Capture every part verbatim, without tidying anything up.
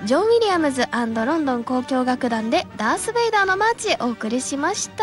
ジョン・ウィリアムズ&ロンドン交響楽団でダース・ベイダーのマーチお送りしました。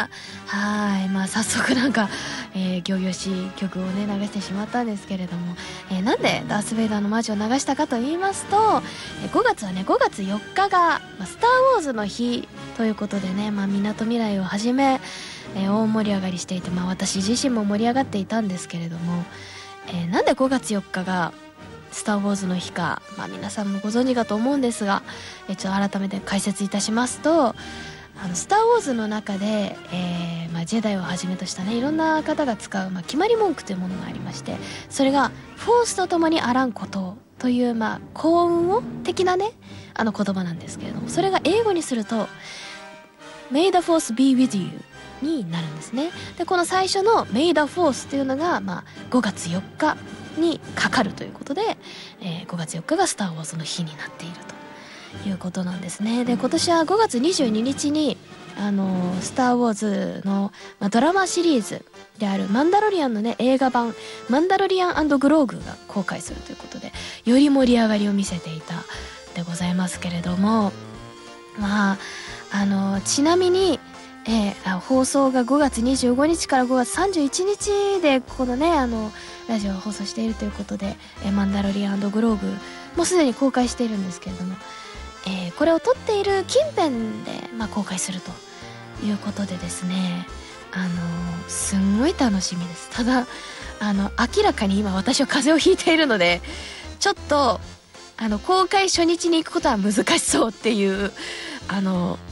はい、まあ早速なんかえー、仰々しい曲をね流してしまったんですけれども、えー、なんでダース・ベイダーのマーチを流したかと言いますと、えー、ごがつはねごがつよっかが、まあ、スター・ウォーズの日ということでね、まあ、港未来をはじめ、えー、大盛り上がりしていて、まあ、私自身も盛り上がっていたんですけれども、えー、なんでごがつよっかがスター・ウォーズの日か、まあ、皆さんもご存知かと思うんですが、えー、ちょっと改めて解説いたしますと、あのスター・ウォーズの中で、えーまあ、ジェダイをはじめとしたねいろんな方が使う、まあ、決まり文句というものがありまして、それがフォースとともにあらんことという、まあ、幸運を的なねあの言葉なんですけれども、それが英語にすると May the Force be with you になるんですね。でこの最初の May the Force というのが、まあ、ごがつよっかにかかるということで、えー、ごがつよっかがスター・ウォーズの日になっているということなんですね。で今年はごがつにじゅうににちにあのスター・ウォーズの、まあ、ドラマシリーズであるマンダロリアンのね映画版マンダロリアン&グローグが公開するということで、より盛り上がりを見せていたでございますけれども、まああのちなみに、えー、放送がごがつにじゅうごにちからごがつさんじゅういちにちでこのねあのラジオを放送しているということで、えー、マンダロリアン&グローグもうすでに公開しているんですけれども、えー、これを撮っている近辺で、まあ、公開するということでですね、あのー、すんごい楽しみです。ただあの明らかに今私は風邪をひいているのでちょっとあの公開初日に行くことは難しそうっていうあの